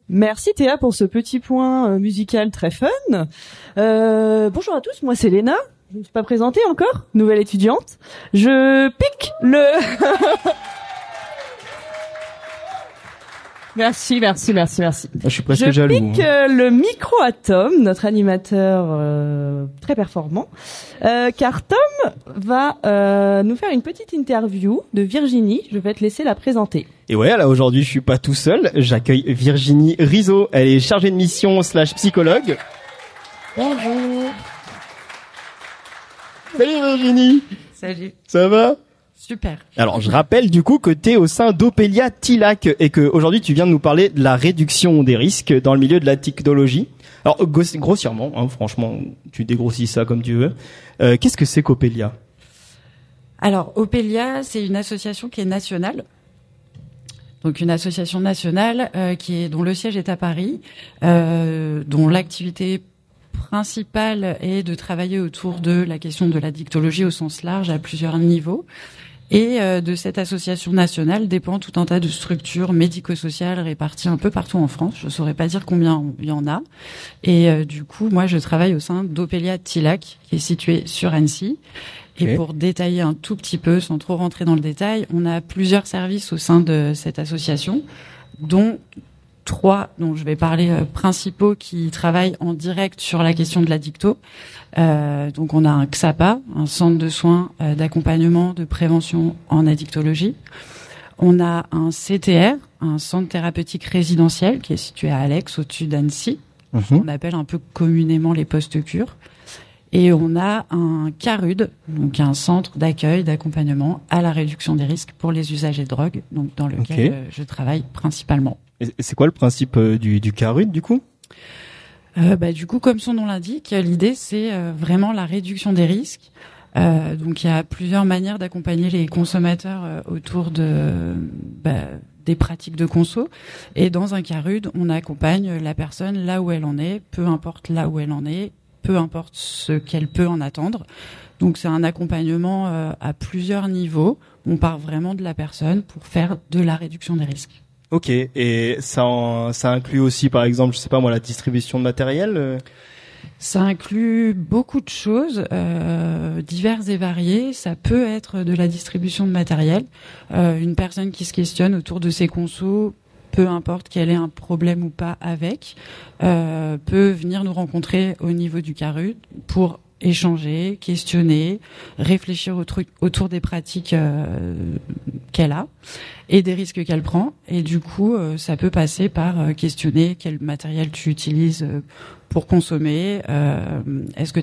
Merci Théa pour ce petit point musical très fun. Bonjour à tous, moi c'est Léna. Je ne me suis pas présentée encore, nouvelle étudiante. Je pique le... Merci. Je suis presque jaloux. Je pique le micro à Tom, notre animateur très performant, car Tom va nous faire une petite interview de Virginie. Je vais te laisser la présenter. Et ouais, là aujourd'hui je suis pas tout seul. J'accueille Virginie Rizzo. Elle est chargée de mission / psychologue. Bonjour. Salut Virginie. Salut. Ça va ? Super. Alors, je rappelle du coup que t'es au sein d'Opelia TILAC et que aujourd'hui tu viens de nous parler de la réduction des risques dans le milieu de la technologie. Alors, grossièrement, hein, franchement, tu dégrossis ça comme tu veux. Qu'est-ce que c'est qu'Opelia ? Alors, Opelia, c'est une association qui est nationale. Donc, une association nationale dont le siège est à Paris, dont l'activité principale est de travailler autour de la question de la dictologie au sens large à plusieurs niveaux. Et de cette association nationale dépend tout un tas de structures médico-sociales réparties un peu partout en France. Je saurais pas dire combien il y en a. Et du coup, moi, je travaille au sein d'Opelia TILAC, qui est situé sur Annecy. Et pour détailler un tout petit peu, sans trop rentrer dans le détail, on a plusieurs services au sein de cette association, dont 3 dont je vais parler principaux qui travaillent en direct sur la question de la dicto. Donc on a un XAPA, un centre de soins d'accompagnement de prévention en addictologie. On a un CTR, un centre thérapeutique résidentiel qui est situé à Alex, au-dessus d'Annecy. On appelle un peu communément les postes-cures. Et on a un CARUD, donc un centre d'accueil, d'accompagnement à la réduction des risques pour les usagers de drogue, donc dans lequel je travaille principalement. Et c'est quoi le principe du CARUD du coup ? Du coup, comme son nom l'indique, l'idée c'est vraiment la réduction des risques. Donc il y a plusieurs manières d'accompagner les consommateurs autour des pratiques de conso. Et dans un CARUD, on accompagne la personne là où elle en est, peu importe là où elle en est, peu importe ce qu'elle peut en attendre. Donc c'est un accompagnement à plusieurs niveaux. On part vraiment de la personne pour faire de la réduction des risques. Ok, et ça inclut aussi, par exemple, je sais pas moi, la distribution de matériel Ça inclut beaucoup de choses, diverses et variées. Ça peut être de la distribution de matériel. Une personne qui se questionne autour de ses consos, peu importe qu'elle ait un problème ou pas avec, peut venir nous rencontrer au niveau du CARUD pour échanger, questionner, réfléchir autour des pratiques qu'elle a et des risques qu'elle prend. Et du coup, ça peut passer par questionner quel matériel tu utilises pour consommer, est-ce que